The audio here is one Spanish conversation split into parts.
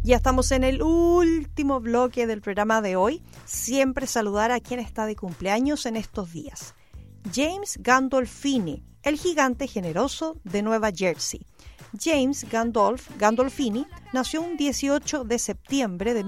Ya estamos en el último bloque del programa de hoy. Siempre saludar a quien está de cumpleaños en estos días. James Gandolfini, el gigante generoso de Nueva Jersey. James Gandolfini nació un 18 de septiembre de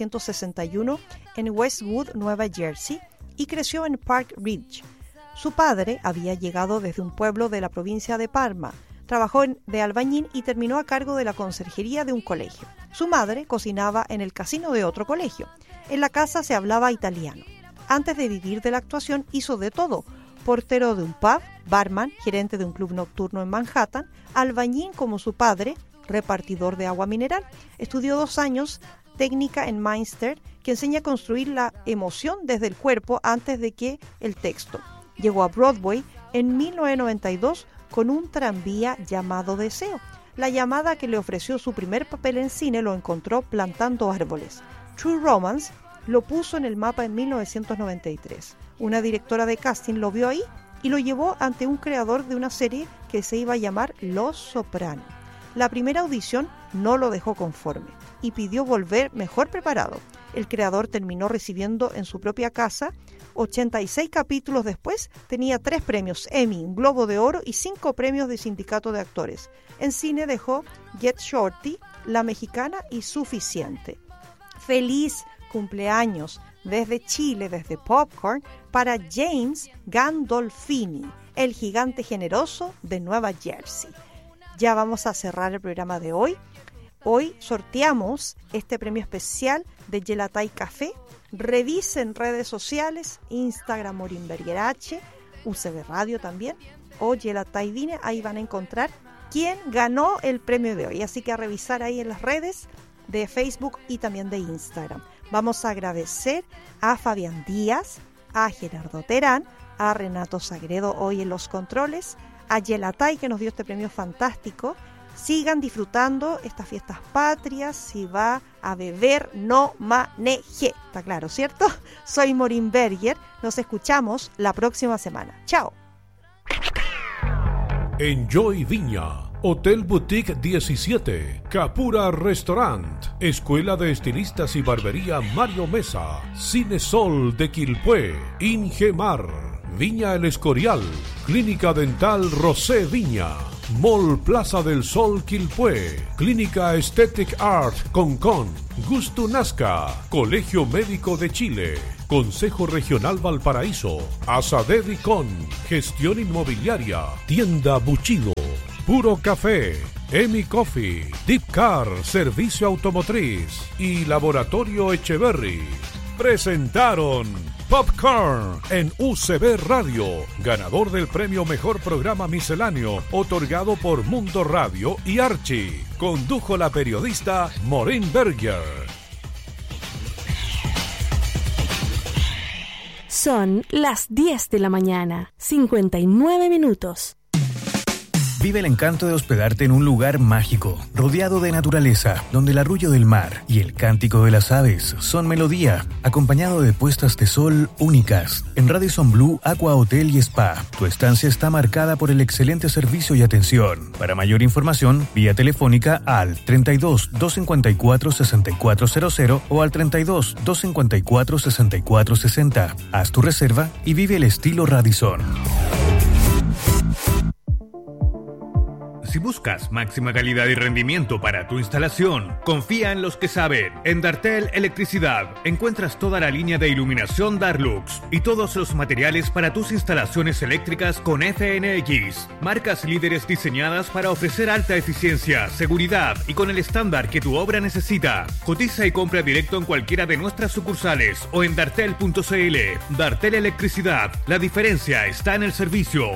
1961 en Westwood, Nueva Jersey, y creció en Park Ridge. Su padre había llegado desde un pueblo de la provincia de Parma. Trabajó de albañil y terminó a cargo de la conserjería de un colegio. Su madre cocinaba en el casino de otro colegio. En la casa se hablaba italiano. Antes de vivir de la actuación hizo de todo: portero de un pub, barman, gerente de un club nocturno en Manhattan, albañil como su padre, repartidor de agua mineral. Estudió 2 años técnica en Münster, que enseña a construir la emoción desde el cuerpo antes de que el texto. Llegó a Broadway en 1992 con un tranvía llamado Deseo. La llamada que le ofreció su primer papel en cine lo encontró plantando árboles. True Romance lo puso en el mapa en 1993. Una directora de casting lo vio ahí y lo llevó ante un creador de una serie que se iba a llamar Los Soprano. La primera audición no lo dejó conforme y pidió volver mejor preparado. El creador terminó recibiendo en su propia casa. 86 capítulos después tenía 3 premios Emmy, un Globo de Oro y 5 premios de Sindicato de Actores. En cine dejó Get Shorty, La Mexicana y Suficiente. Feliz cumpleaños desde Chile, desde Popcorn, para James Gandolfini, el gigante generoso de Nueva Jersey. Ya vamos a cerrar el programa de hoy. Hoy sorteamos este premio especial de Gelatay Café. Revisen redes sociales, Instagram Morimberger H, UCB Radio también, o Gelatay Vine, ahí van a encontrar quién ganó el premio de hoy. Así que a revisar ahí en las redes de Facebook y también de Instagram. Vamos a agradecer a Fabián Díaz, a Gerardo Terán, a Renato Sagredo hoy en los controles, a Gelatay que nos dio este premio fantástico. Sigan disfrutando estas fiestas patrias. Si va a beber, no maneje. Está claro, ¿cierto? Soy Maureen Berger. Nos escuchamos la próxima semana. ¡Chao! Enjoy Viña, Hotel Boutique 17, Capura Restaurant, Escuela de Estilistas y Barbería Mario Mesa, Cine Sol de Quilpué, Ingemar, Viña El Escorial, Clínica Dental Rosé Viña, Mall Plaza del Sol Quilpué, Clínica Aesthetic Art Concon, Gusto Nazca, Colegio Médico de Chile, Consejo Regional Valparaíso, Asadedicon, Gestión Inmobiliaria, Tienda Buchido, Puro Café, Emi Coffee, Deep Car, Servicio Automotriz y Laboratorio Echeverry presentaron Popcorn en UCB Radio, ganador del premio Mejor Programa Misceláneo, otorgado por Mundo Radio y Archie. Condujo la periodista Maureen Berger. Son las 10 de la mañana, 59 minutos. Vive el encanto de hospedarte en un lugar mágico, rodeado de naturaleza, donde el arrullo del mar y el cántico de las aves son melodía, acompañado de puestas de sol únicas. En Radisson Blu Aqua Hotel y Spa, tu estancia está marcada por el excelente servicio y atención. Para mayor información, vía telefónica al 32 254 6400 o al 32 254 6460. Haz tu reserva y vive el estilo Radisson. Si buscas máxima calidad y rendimiento para tu instalación, confía en los que saben. En Dartel Electricidad encuentras toda la línea de iluminación Darlux y todos los materiales para tus instalaciones eléctricas con FNX. Marcas líderes diseñadas para ofrecer alta eficiencia, seguridad y con el estándar que tu obra necesita. Cotiza y compra directo en cualquiera de nuestras sucursales o en dartel.cl. Dartel Electricidad, la diferencia está en el servicio.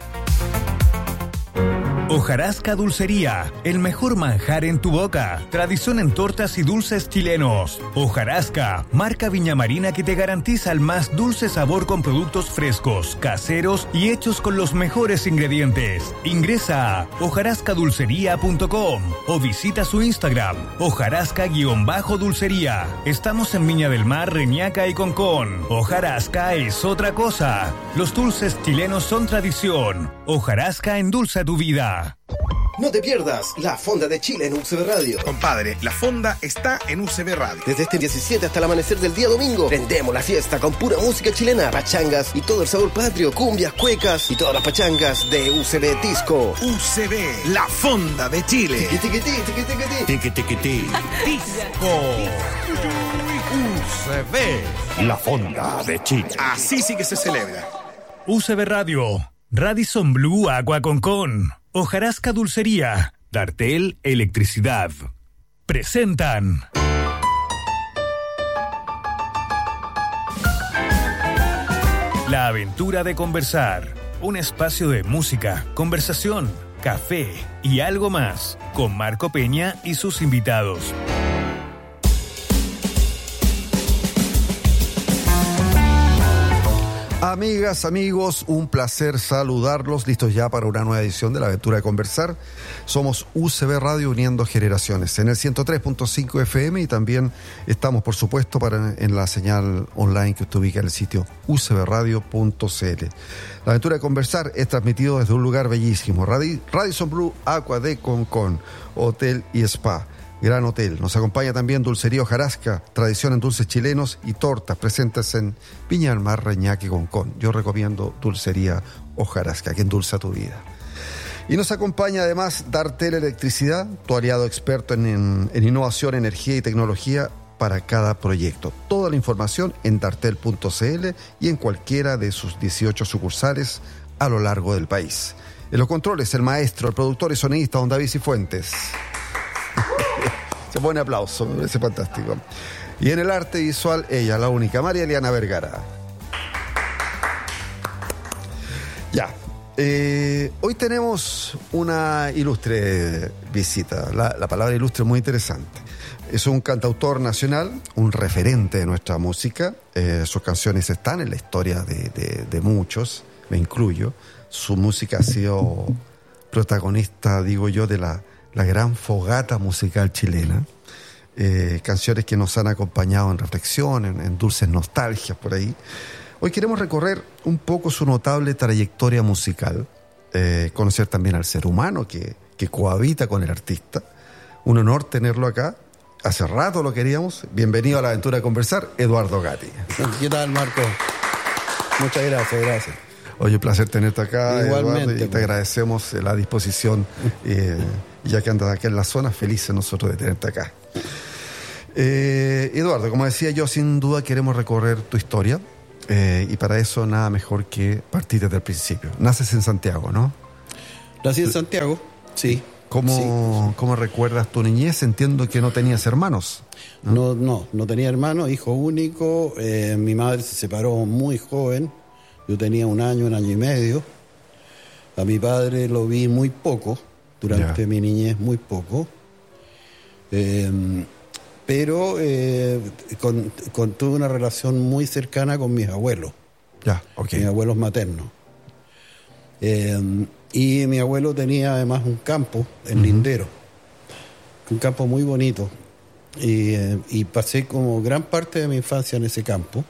Hojarasca Dulcería, el mejor manjar en tu boca. Tradición en tortas y dulces chilenos. Hojarasca, marca viñamarina que te garantiza el más dulce sabor con productos frescos, caseros y hechos con los mejores ingredientes. Ingresa a hojarascadulcería.com o visita su Instagram, hojarasca_dulcería. Estamos en Viña del Mar, Reñaca y Concón. Hojarasca es otra cosa. Los dulces chilenos son tradición. Hojarasca endulza tu vida. No te pierdas La Fonda de Chile en UCB Radio. Compadre, La Fonda está en UCB Radio. Desde este 17 hasta el amanecer del día domingo, prendemos la fiesta con pura música chilena, pachangas y todo el sabor patrio, cumbias, cuecas y todas las pachangas de UCB Disco. UCB, La Fonda de Chile. Tiqui. Disco. UCB, La Fonda de Chile. Así sí que se celebra. UCB Radio, Radisson Blue Agua Concón, Hojarasca Dulcería, Dartel Electricidad. Presentan La Aventura de Conversar, un espacio de música, conversación, café y algo más, con Marco Peña y sus invitados. Amigas, amigos, un placer saludarlos, listos ya para una nueva edición de La Aventura de Conversar. Somos UCB Radio uniendo generaciones en el 103.5 FM y también estamos, por supuesto, en la señal online que usted ubica en el sitio ucbradio.cl. La Aventura de Conversar es transmitido desde un lugar bellísimo, Radisson Blue Aqua de Concón, Hotel y Spa. Gran hotel. Nos acompaña también Dulcería Hojarasca, tradición en dulces chilenos y tortas presentes en Viña del Mar, Reñaque, Concón. Yo recomiendo Dulcería Hojarasca, que endulza tu vida. Y nos acompaña además Dartel Electricidad, tu aliado experto en innovación, energía y tecnología para cada proyecto. Toda la información en dartel.cl y en cualquiera de sus 18 sucursales a lo largo del país. En los controles, el maestro, el productor y sonidista, don David Cifuentes. Se pone aplauso, me parece fantástico. Y en el arte visual, ella, la única, María Eliana Vergara. Ya. Hoy tenemos una ilustre visita. La palabra ilustre es muy interesante. Es un cantautor nacional, un referente de nuestra música. Sus canciones están en la historia de muchos, me incluyo. Su música ha sido protagonista, digo yo, de la gran fogata musical chilena. Canciones que nos han acompañado en reflexión, en dulces nostalgias por ahí. Hoy queremos recorrer un poco su notable trayectoria musical, conocer también al ser humano que cohabita con el artista. Un honor tenerlo acá. Hace rato lo queríamos. Bienvenido a La Aventura de Conversar, Eduardo Gatti. ¿Qué tal, Marco? Muchas gracias. Oye, un placer tenerte acá, igualmente, Eduardo, y te agradecemos la disposición, ya que andas acá en la zona, felices nosotros de tenerte acá. Eduardo, como decía yo, sin duda queremos recorrer tu historia, y para eso nada mejor que partir desde el principio. Naces en Santiago, ¿no? Nací en Santiago, sí. ¿Cómo recuerdas tu niñez? Entiendo que no tenías hermanos. No tenía hermanos, hijo único. Mi madre se separó muy joven. Yo tenía un año y medio. A mi padre lo vi muy poco, durante mi niñez muy poco. Pero tuve una relación muy cercana con mis abuelos. Mis abuelos maternos. Y mi abuelo tenía además un campo en Lindero. Un campo muy bonito. Y pasé como gran parte de mi infancia en ese campo.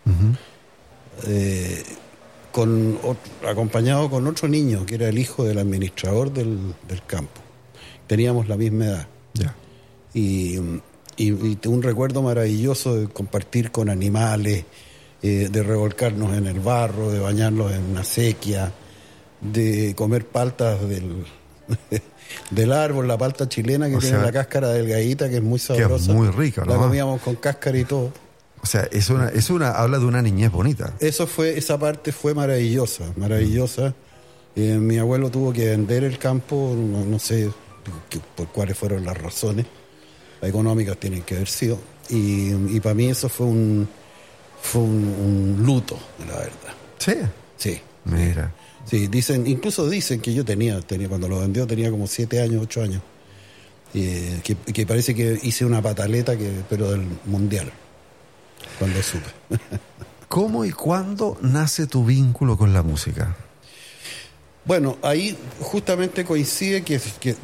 Acompañado con otro niño que era el hijo del administrador del campo. Teníamos la misma edad. Y un recuerdo maravilloso de compartir con animales, de revolcarnos en el barro, de bañarlos en una sequía, de comer paltas del árbol, la palta chilena que tiene la cáscara delgadita, que es muy sabrosa. Que es muy rica, ¿no? La comíamos con cáscara y todo. O sea, habla de una niñez bonita. Esa parte fue maravillosa. Mi abuelo tuvo que vender el campo, no sé por cuáles fueron las razones. Las económicas tienen que haber sido. Y para mí eso fue un luto, la verdad. ¿Sí? Sí. Mira. Sí, incluso dicen que yo tenía cuando lo vendió tenía como 7 años, 8 años. Que parece que hice una pataleta, pero del mundial. Cuando supe. ¿Cómo y cuándo nace tu vínculo con la música? Bueno, ahí justamente coincide que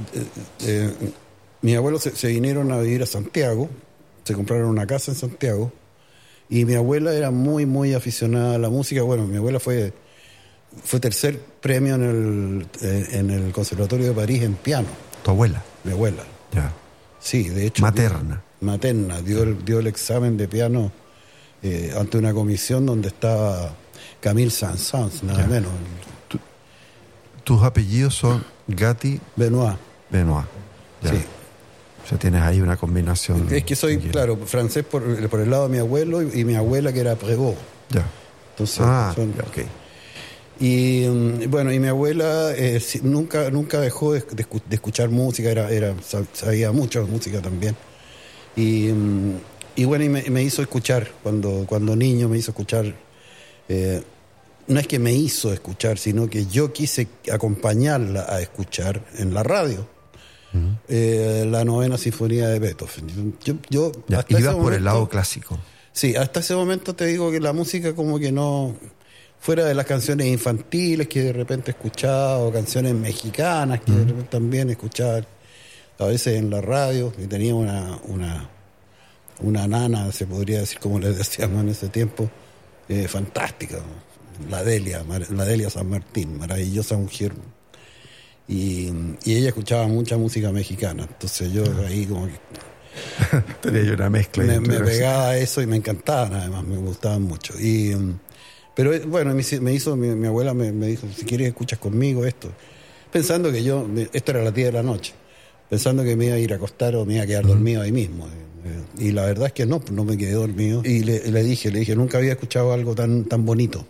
mis abuelos se vinieron a vivir a Santiago, se compraron una casa en Santiago, y mi abuela era muy, muy aficionada a la música. Bueno, mi abuela fue Fue tercer premio en el Conservatorio de París en piano. ¿Tu abuela? Mi abuela. Ya. Sí, de hecho. Materna. Materna. Dio el examen de piano ante una comisión donde estaba Camille Saint-Saëns, nada menos. ¿Tus apellidos son Gatti? Benoit. Ya. Sí. O sea, tienes ahí una combinación. Es que soy, claro, francés por el lado de mi abuelo y mi abuela que era Prévost. Ya. Entonces, ya, ok. Y bueno, y mi abuela nunca dejó de escuchar música, sabía mucho de música también. Y bueno, y me hizo escuchar, cuando niño me hizo escuchar, no es que me hizo escuchar, sino que yo quise acompañarla a escuchar en la radio. La novena sinfonía de Beethoven. Yo ibas por el lado clásico. Sí, hasta ese momento te digo que la música como que no, fuera de las canciones infantiles que de repente escuchaba, o canciones mexicanas que de repente también escuchaba a veces en la radio, y tenía una nana, se podría decir, como les decíamos en ese tiempo, fantástica, la Delia San Martín, maravillosa mujer. Y ella escuchaba mucha música mexicana, entonces yo ahí como que tenía yo una mezcla. Me pegaba a eso y me encantaban, además, me gustaban mucho. Pero bueno, mi abuela me dijo, si quieres escuchas conmigo esto, pensando que esto era las 10 de la noche, pensando que me iba a ir a acostar o me iba a quedar dormido ahí mismo. Y la verdad es que no me quedé dormido. Y le dije, nunca había escuchado algo tan bonito.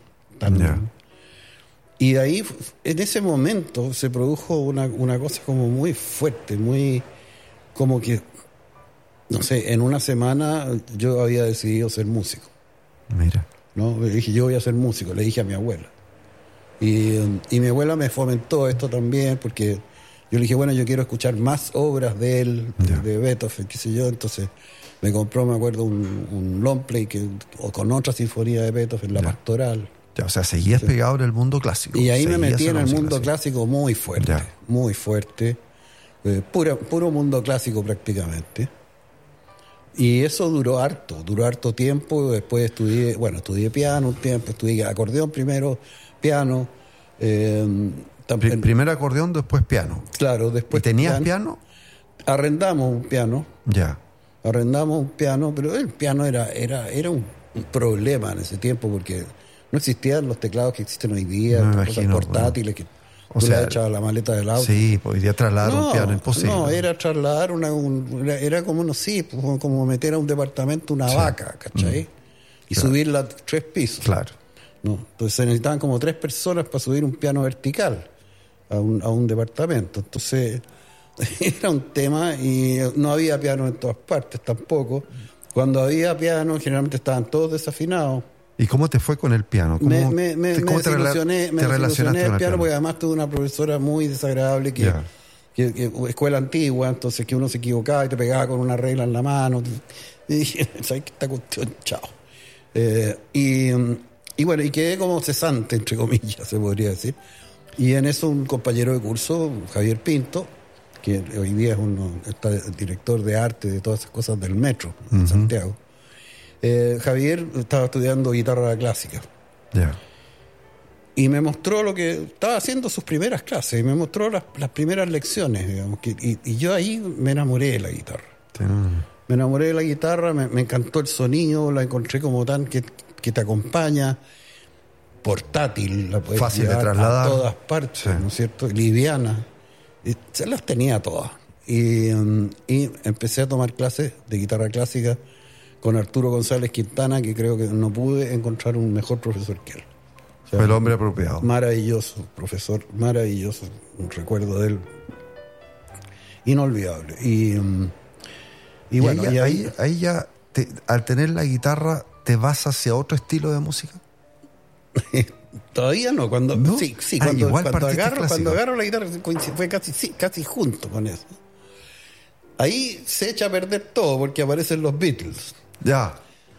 Y de ahí, en ese momento, se produjo una cosa como muy fuerte, muy como que, no sé, en una semana yo había decidido ser músico. Mira. ¿No? Le dije, yo voy a ser músico, le dije a mi abuela. Y mi abuela me fomentó esto también, porque yo le dije, bueno, yo quiero escuchar más obras de él, de Beethoven, qué sé yo. Entonces me compró, me acuerdo, un long play o con otra sinfonía de Beethoven, la Pastoral. O sea, seguías pegado en el mundo clásico. Y ahí me metí en el mundo clásico muy fuerte, muy fuerte. Puro mundo clásico prácticamente. Y eso duró harto tiempo. Después estudié piano un tiempo, estudié acordeón primero, piano. Primero acordeón, después piano. Claro, después. ¿Y tenías piano? Arrendamos un piano. Ya. Arrendamos un piano, pero el piano era un problema en ese tiempo porque no existían los teclados que existen hoy día, cosas portátiles que tú le echabas a la maleta del auto. Sí, podía trasladar un piano imposible. No, era trasladar era como, no sé, como meter a un departamento una vaca, ¿cachai? Y subirla 3 pisos. Claro. No, entonces se necesitaban como 3 personas para subir un piano vertical a un departamento. Entonces era un tema y no había piano en todas partes tampoco. Cuando había piano generalmente estaban todos desafinados. ¿Y cómo te fue con el piano? ¿Cómo me desilusioné el piano? Porque además tuve una profesora muy desagradable que escuela antigua, entonces que uno se equivocaba y te pegaba con una regla en la mano. Y dije, ¿sabes qué? Esta cuestión, chao. Y bueno, y quedé como cesante, entre comillas, se podría decir. Y en eso un compañero de curso, Javier Pinto, que hoy día está director de arte de todas esas cosas del metro en Santiago. Javier estaba estudiando guitarra clásica. Y me mostró lo que estaba haciendo, sus primeras clases, y me mostró las primeras lecciones, digamos, y yo ahí me enamoré de la guitarra. Me enamoré de la guitarra, me encantó el sonido, la encontré como tan que te acompaña, portátil, la puedes fácil de llevar trasladar a todas partes, ¿no es cierto? Liviana. Y se las tenía todas. Y empecé a tomar clases de guitarra clásica con Arturo González Quintana, que creo que no pude encontrar un mejor profesor que él. O sea, fue el hombre apropiado. Maravilloso, profesor, maravilloso. Un recuerdo de él inolvidable. Y bueno, ahí ya, al tener la guitarra, ¿te vas hacia otro estilo de música? Todavía no, cuando agarro la guitarra fue casi junto con eso. Ahí se echa a perder todo porque aparecen los Beatles.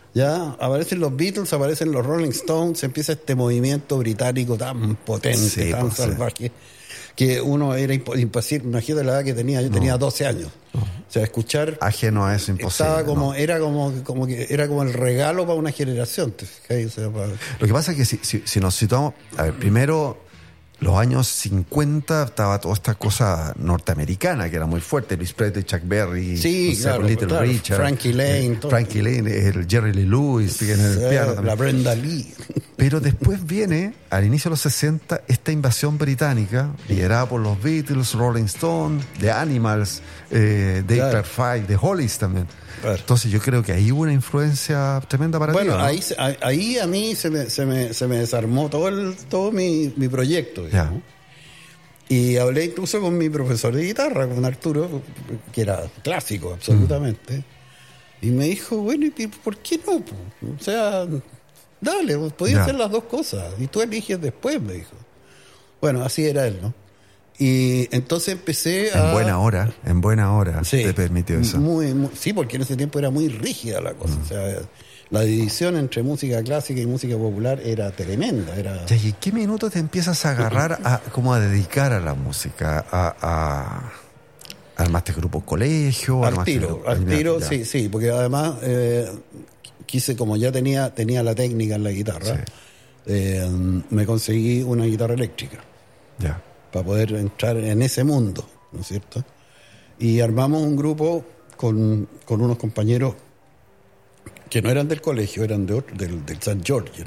Ya aparecen los Beatles, aparecen los Rolling Stones, empieza este movimiento británico tan potente, tan salvaje, que uno era imposible. Imagínate la edad que tenía, yo tenía 12 años. O sea, escuchar ajeno a eso imposible. Estaba como, era como el regalo para una generación. ¿Te fijas? O sea, Lo que pasa es que si nos situamos, a ver, primero, los años 50 estaba toda esta cosa norteamericana que era muy fuerte, Elvis Presley, Chuck Berry, sí, claro, Little Richard, Frankie Lane, el Jerry Lee Lewis, en el piano también. La Brenda Lee. Pero después viene, al inicio de los 60, esta invasión británica, liderada por los Beatles, Rolling Stones, The Animals, Dave Clark Five, The Hollies también. Claro. Entonces yo creo que ahí hubo una influencia tremenda para ti. Bueno, ¿no? ahí a mí se me desarmó todo mi proyecto. Digamos. Y hablé incluso con mi profesor de guitarra, con Arturo, que era clásico absolutamente. Y me dijo, bueno, ¿y por qué no? O sea, dale, podías hacer las dos cosas. Y tú eliges después, me dijo. Bueno, así era él, ¿no? Y entonces empecé En buena hora sí, te permitió eso. Sí, porque en ese tiempo era muy rígida la cosa. O sea, la división entre música clásica y música popular era tremenda. ¿Y en qué minuto te empiezas a agarrar a dedicar a la música? ¿Armaste grupo colegio? Al tiro, sí, porque además quise, como ya tenía la técnica en la guitarra, me conseguí una guitarra eléctrica. Ya. Para poder entrar en ese mundo, ¿no es cierto? Y armamos un grupo con unos compañeros que no eran del colegio, eran del St. George,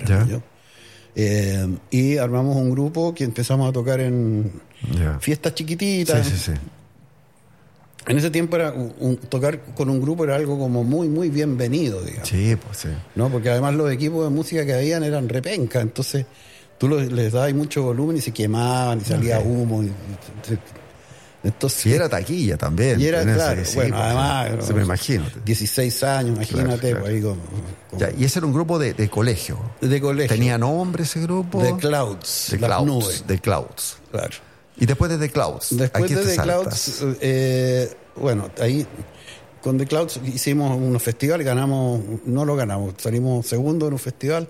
y armamos un grupo que empezamos a tocar en fiestas chiquititas. Sí. En ese tiempo tocar con un grupo era algo como muy, muy bienvenido, digamos. Sí, pues sí. ¿No? Porque además los equipos de música que habían eran repenca, entonces tú les dabas mucho volumen y se quemaban y salía humo. Entonces, y era taquilla también. Y era, claro, bueno, además... Se me imagino. 16 años, imagínate. Claro. Ahí como... Ya, y ese era un grupo de colegio. De colegio. ¿Tenía nombre ese grupo? The Clouds. Las nubes. The Clouds. Claro. Y después de The Clouds. Después de The Clouds, bueno, ahí con The Clouds hicimos unos festivales, no lo ganamos, salimos segundo en un festival.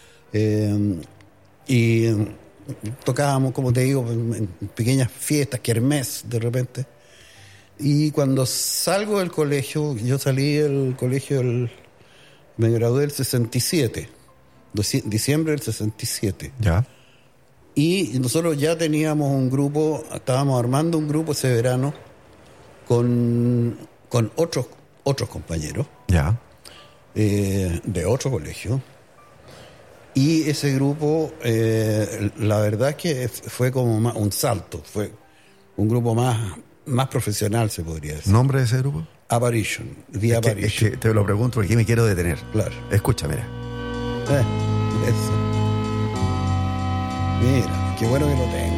Y tocábamos, como te digo, en pequeñas fiestas, kermés de repente. Y cuando salgo del colegio, yo salí del colegio, me gradué del 67, diciembre del 67. Ya. Y nosotros ya teníamos un grupo, estábamos armando un grupo ese verano con otros compañeros. Ya. De otro colegio. Y ese grupo, la verdad es que fue como un salto, fue un grupo más profesional, se podría decir. ¿Nombre de ese grupo? Apparition, The Apparition. Es que te lo pregunto porque me quiero detener. Claro. Escucha, mira. Eso. Mira, qué bueno que lo tengo.